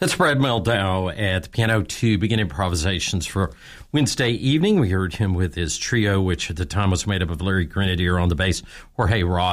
That's Brad Meldau at the piano to begin improvisations for Wednesday evening. We heard him with his trio, which at the time was made up of Larry Grenadier on the bass, Jorge Ross